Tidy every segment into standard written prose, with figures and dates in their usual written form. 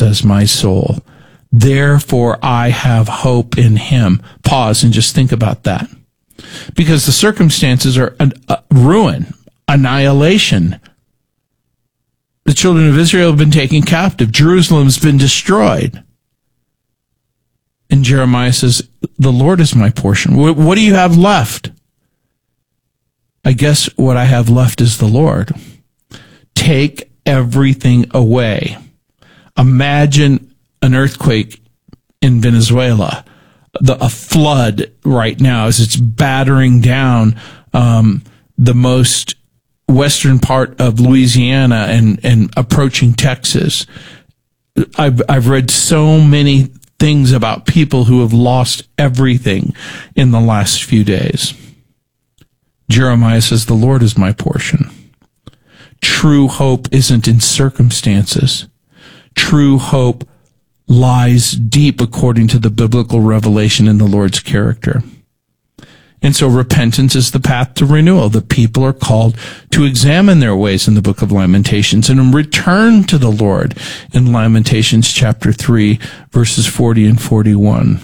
says my soul. Therefore, I have hope in him. Pause and just think about that. Because the circumstances are ruin, annihilation. The children of Israel have been taken captive. Jerusalem's been destroyed. And Jeremiah says, the Lord is my portion. What do you have left? I guess what I have left is the Lord. Take everything away. Imagine an earthquake in Venezuela, a flood right now as it's battering down the most western part of Louisiana and approaching Texas. I've read so many things about people who have lost everything in the last few days. Jeremiah says, the Lord is my portion. True hope isn't in circumstances. True hope lies deep according to the biblical revelation in the Lord's character. And so repentance is the path to renewal. The people are called to examine their ways in the book of Lamentations and return to the Lord in Lamentations chapter 3, verses 40 and 41.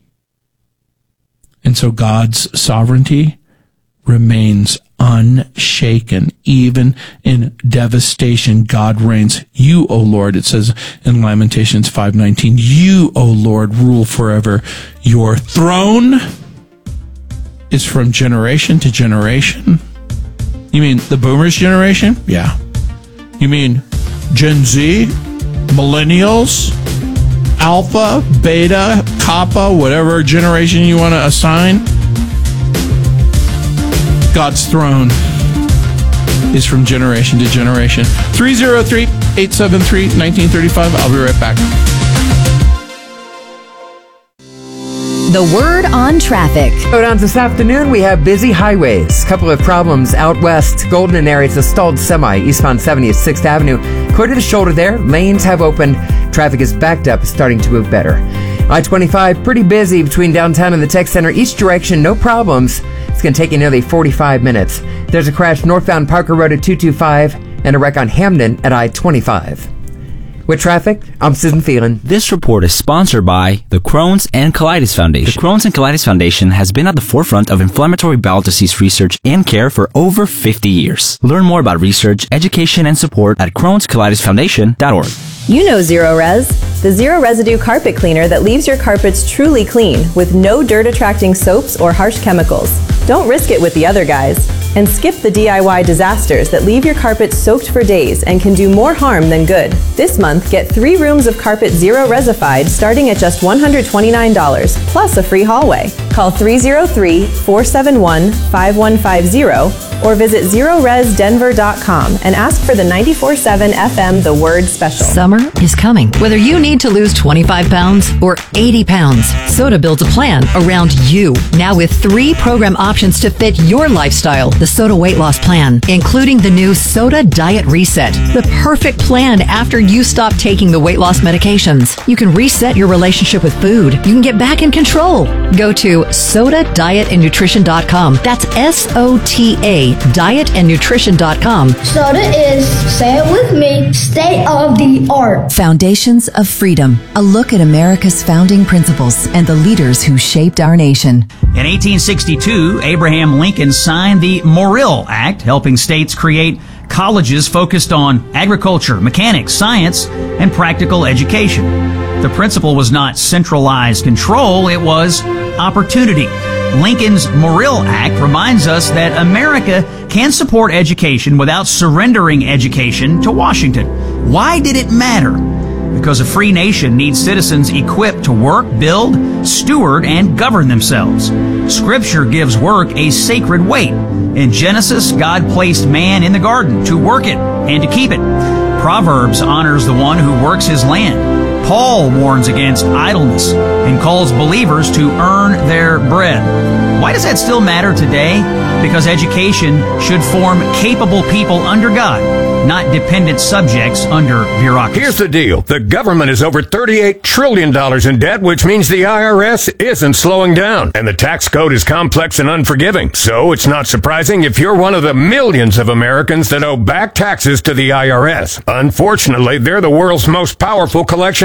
And so God's sovereignty remains unshaken. Even in devastation, God reigns. You, O Lord, it says in Lamentations 5:19, you, O Lord, rule forever. Your throne is from generation to generation. You mean the boomers generation? Yeah. You mean Gen Z, millennials, alpha, beta, kappa, whatever generation you want to assign? God's throne is from generation to generation. 303-873-1935. I'll be right back. The Word on Traffic. Going on this afternoon, we have busy highways. Couple of problems out west. Golden areas, a stalled semi, eastbound 70th 6th Avenue. Clear to the shoulder there. Lanes have opened. Traffic is backed up, starting to move better. I-25, pretty busy between downtown and the tech center. Each direction, no problems. It's going to take you nearly 45 minutes. There's a crash northbound Parker Road at 225 and a wreck on Hamden at I-25. With traffic, I'm Susan Phelan. This report is sponsored by the Crohn's and Colitis Foundation. The Crohn's and Colitis Foundation has been at the forefront of inflammatory bowel disease research and care for over 50 years. Learn more about research, education, and support at Crohn'sColitisFoundation.org. You know Zero Res, the zero residue carpet cleaner that leaves your carpets truly clean with no dirt-attracting soaps or harsh chemicals. Don't risk it with the other guys. And skip the DIY disasters that leave your carpet soaked for days and can do more harm than good. This month, get 3 rooms of carpet Zero Resified starting at just $129, plus a free hallway. Call 303-471-5150 or visit ZeroResDenver.com and ask for the 94.7 FM The Word Special. Summer is coming. Whether you need to lose 25 pounds or 80 pounds, Soda builds a plan around you. Now with 3 program options to fit your lifestyle. The Soda Weight Loss Plan, including the new Soda Diet Reset, the perfect plan after you stop taking the weight loss medications. You can reset your relationship with food. You can get back in control. Go to SodaDietAndNutrition.com. That's SOTA, dietandnutrition.com. Soda is, say it with me, state of the art. Foundations of Freedom, a look at America's founding principles and the leaders who shaped our nation. In 1862, Abraham Lincoln signed the Morrill Act, helping states create colleges focused on agriculture, mechanics, science, and practical education. The principle was not centralized control, it was opportunity. Lincoln's Morrill Act reminds us that America can support education without surrendering education to Washington. Why did it matter? Because a free nation needs citizens equipped to work, build, steward, and govern themselves. Scripture gives work a sacred weight. In Genesis, God placed man in the garden to work it and to keep it. Proverbs honors the one who works his land. Paul warns against idleness and calls believers to earn their bread. Why does that still matter today? Because education should form capable people under God, not dependent subjects under bureaucracy. Here's the deal. The government is over $38 trillion in debt, which means the IRS isn't slowing down. And the tax code is complex and unforgiving. So it's not surprising if you're one of the millions of Americans that owe back taxes to the IRS. Unfortunately, they're the world's most powerful collection